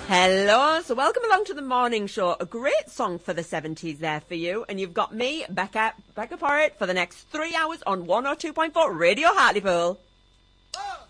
Hello, so welcome along to the morning show. A great song for the 70s there for you. And you've got me, Becca Porritt, for the next 3 hours on 102.4 Radio Hartlepool.